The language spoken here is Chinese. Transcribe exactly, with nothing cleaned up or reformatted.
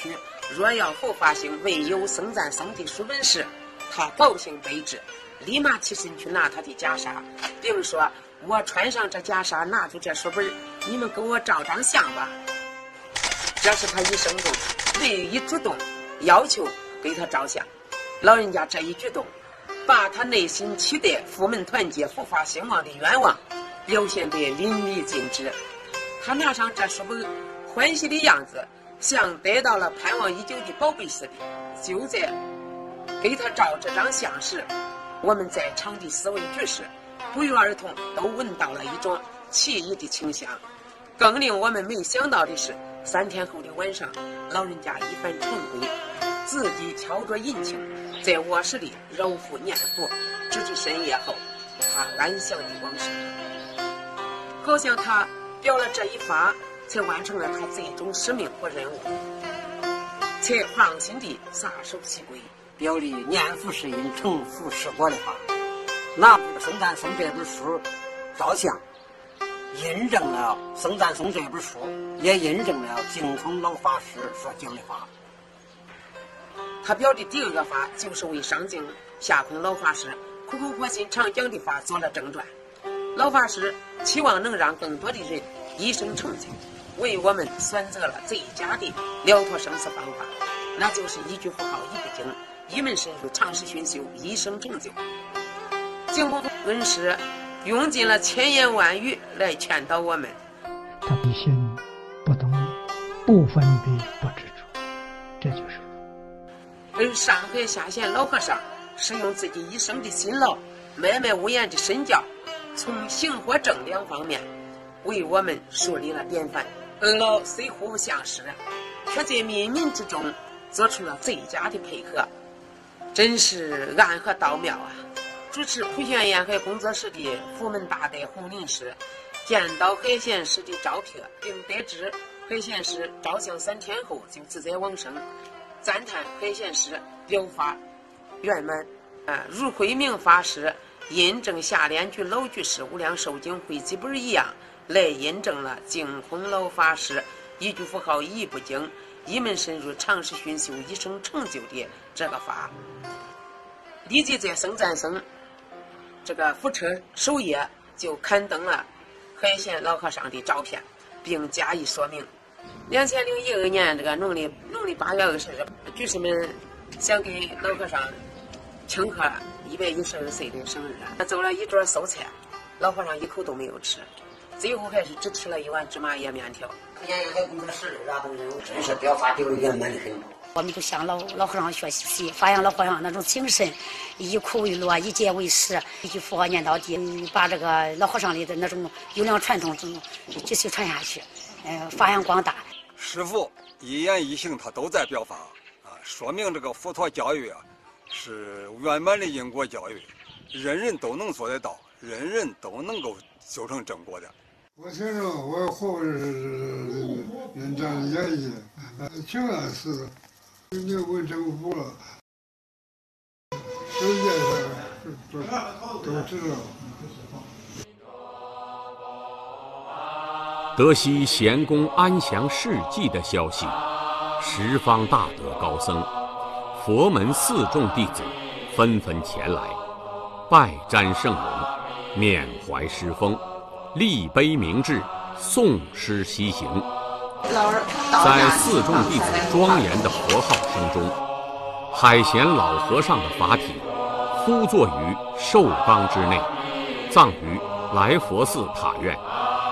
取若要佛法兴，唯有僧赞僧的书本时，他高兴备至，立马起身去拿他的袈裟，并说：“我穿上这袈裟，拿出这书本，你们给我照张相吧。”这是他一生中唯一主动要求给他照相。老人家这一举动，把他内心期待佛门团结、佛法兴旺的愿望表现得淋漓尽致。他拿上这书本，欢喜的样子像得到了盼望已久的宝贝似的。就在给他照这张相时，我们在场的四位居士不约而同都闻到了一种奇异的清香。更令我们没想到的是，三天后的晚上，老人家一番晨归，自己敲着银磬，在卧室里揉腹念佛，直至深夜后，他安详的往生。好像他表了这一发，才完成了他最终使命和任务，才放心地撒手西归， 表里念佛是因，成佛是果的话，拿僧赞僧这本书照相，印证了僧赞僧这本书，也印证了净空老法师所讲的话。 他表的第二个法，就是为上净下空老法师苦口婆心常讲的法做了正传。老法师期望能让更多的人一生成就，为我们选择了最佳的了脱生死方法，那就是一句佛号一不精，一门深入，长时熏修，一生成就。净空恩师用尽了千言万语来劝导我们。 他不信不懂，不分别不执着，这就是而上海下县老和尚是用自己一生的辛劳，脉脉无言的身教，从行和正两方面为我们树立了典范。二老虽互不相识，却在冥冥之中做出了最佳的配合，真是暗合道妙啊！主持普贤沿海工作室的佛门大德洪林师见到海贤师的照片，并得知海贤师照相三天后就自在往生，赞叹海贤师表法圆满。啊，如慧明法师印证下联居老居士无量寿经汇集本一样，来印证了净空老法师一句佛号一不精，一门深入，长时熏修，一生成就的这个法。立即在僧赞僧这个佛车首页就刊登了海贤老和尚的照片，并加以说明。两千零一二年这个农历农历八月二十日，居士们想给老和尚庆贺一百一十二岁的生日，他做了一桌素菜，老和尚一口都没有吃，最后还是只吃了一碗芝麻叶面条。 沿海工作室啊，都是真是表法表圆满的很。 我们就向老老和尚学习，发扬老和尚那种精神，以苦为乐，以戒为师，一句佛号念到底，把这个老和尚里的那种优良传统继续传下去，呃，发扬光大。 师父一言一行他都在表法啊，说明这个佛陀教育啊是圆满的因果教育，人人都能做得到，人人都能够修成正果的。 我听着我活是人这样演绎，挺安似的。你问政府了，世界上都都知道。 得悉贤公安详事迹的消息，十方大德高僧、佛门四众弟子纷纷前来，拜瞻圣容，缅怀师风，立碑铭志，诵诗西行。在四众弟子庄严的佛号声中，海贤老和尚的法体敷坐于寿缸之内，葬于来佛寺塔院。